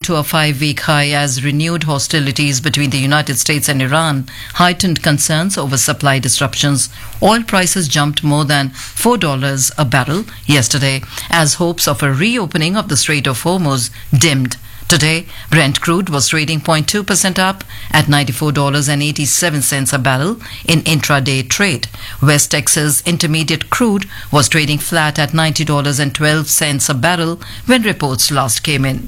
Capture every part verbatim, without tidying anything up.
to a five-week high as renewed hostilities between the United States and Iran heightened concerns over supply disruptions. Oil prices jumped more than four dollars a barrel yesterday as hopes of a reopening of the Strait of Hormuz dimmed. Today, Brent crude was trading zero point two percent up at ninety-four dollars and eighty-seven cents a barrel in intraday trade. West Texas Intermediate crude was trading flat at ninety dollars and twelve cents a barrel when reports last came in.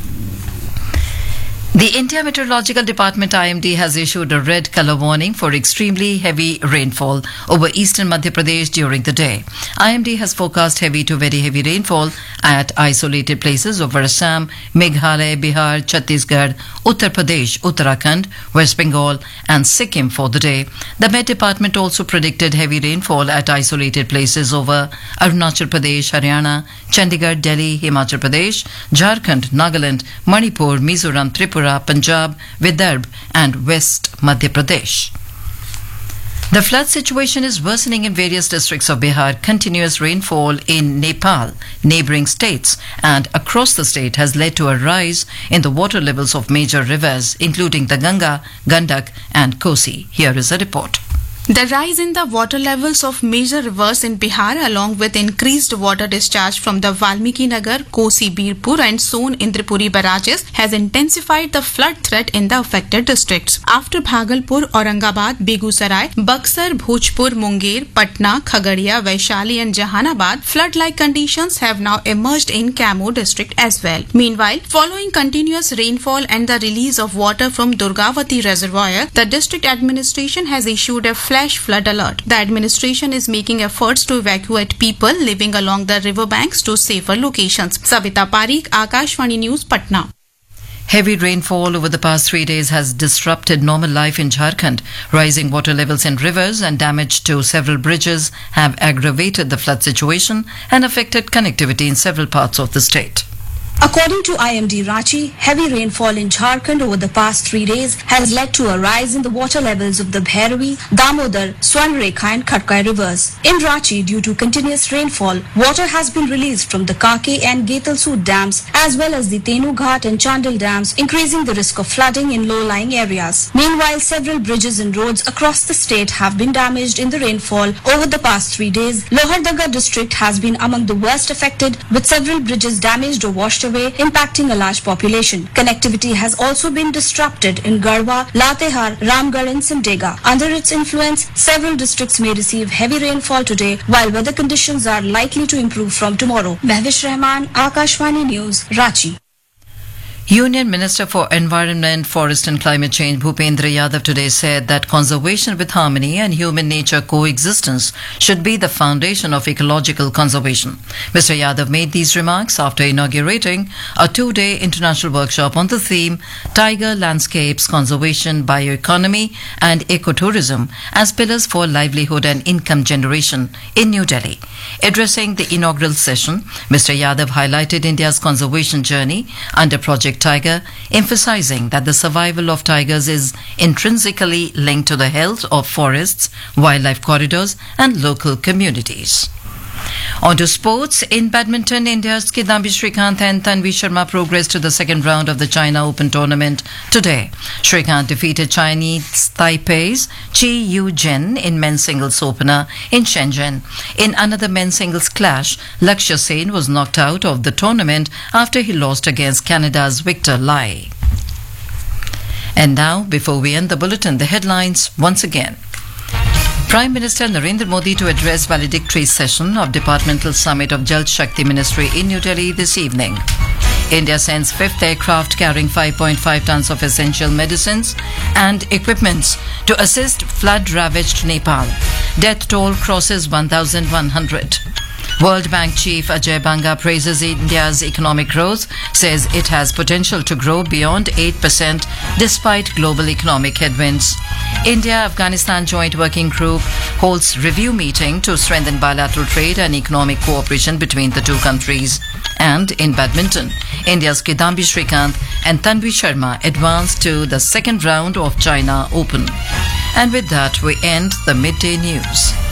The India Meteorological Department I M D has issued a red colour warning for extremely heavy rainfall over eastern Madhya Pradesh during the day. I M D has forecast heavy to very heavy rainfall at isolated places over Assam, Meghalaya, Bihar, Chhattisgarh, Uttar Pradesh, Uttarakhand, West Bengal and Sikkim for the day. The Met Department also predicted heavy rainfall at isolated places over Arunachal Pradesh, Haryana, Chandigarh, Delhi, Himachal Pradesh, Jharkhand, Nagaland, Manipur, Mizoram, Tripura, Punjab, Vidarbha and West Madhya Pradesh. The flood situation is worsening in various districts of Bihar. Continuous rainfall in Nepal, neighbouring states and across the state has led to a rise in the water levels of major rivers, including the Ganga, Gandak and Kosi. Here is a report. The rise in the water levels of major rivers in Bihar along with increased water discharge from the Valmiki Nagar, Kosi Birpur and Son Indrapuri barrages has intensified the flood threat in the affected districts. After Bhagalpur, Aurangabad, Begusarai, Buxar, Bhojpur, Munger, Patna, Khagadia, Vaishali and Jahanabad, flood-like conditions have now emerged in Kaimur district as well. Meanwhile, following continuous rainfall and the release of water from Durgavati reservoir, the district administration has issued a flash flood alert. The administration is making efforts to evacuate people living along the riverbanks to safer locations. Savita Parikh, Akashvani News, Patna. Heavy rainfall over the past three days has disrupted normal life in Jharkhand. Rising water levels in rivers and damage to several bridges have aggravated the flood situation and affected connectivity in several parts of the state. According to I M D Ranchi, heavy rainfall in Jharkhand over the past three days has led to a rise in the water levels of the Bhairavi, Damodar, Swarnarekha and Khatkai rivers. In Ranchi, due to continuous rainfall, water has been released from the Kake and Getalsud dams as well as the Tenu Ghat and Chandil dams, increasing the risk of flooding in low-lying areas. Meanwhile, several bridges and roads across the state have been damaged in the rainfall over the past three days. Lohardaga district has been among the worst affected, with several bridges damaged or washed away, impacting a large population. Connectivity has also been disrupted in Garhwa, Latehar, Ramgarh and Simdega. Under its influence, several districts may receive heavy rainfall today, while weather conditions are likely to improve from tomorrow. Mehwish Rahman, Akashvani News, Ranchi. Union Minister for Environment, Forest and Climate Change Bhupendra Yadav today said that conservation with harmony and human-nature coexistence should be the foundation of ecological conservation. Mister Yadav made these remarks after inaugurating a two-day international workshop on the theme Tiger Landscapes, Conservation, Bioeconomy and Ecotourism as Pillars for Livelihood and Income Generation in New Delhi. Addressing the inaugural session, Mister Yadav highlighted India's conservation journey under Project Tiger, emphasizing that the survival of tigers is intrinsically linked to the health of forests, wildlife corridors and local communities. On to sports. In badminton, India's Kidambi Srikanth and Tanvi Sharma progressed to the second round of the China Open tournament today. Srikanth defeated Chinese Taipei's Chi Yu Jin in men's singles opener in Shenzhen. In another men's singles clash, Lakshya Sen was knocked out of the tournament after he lost against Canada's Victor Lai. And now, before we end the bulletin, the headlines once again. Prime Minister Narendra Modi to address valedictory session of Departmental Summit of Jal Shakti Ministry in New Delhi this evening. India sends fifth aircraft carrying five point five tons of essential medicines and equipments to assist flood-ravaged Nepal. Death toll crosses one thousand one hundred. World Bank Chief Ajay Banga praises India's economic growth, says it has potential to grow beyond eight percent despite global economic headwinds. India-Afghanistan Joint Working Group holds review meeting to strengthen bilateral trade and economic cooperation between the two countries. And in badminton, India's Kidambi Srikanth and Tanvi Sharma advanced to the second round of China Open. And with that, we end the midday news.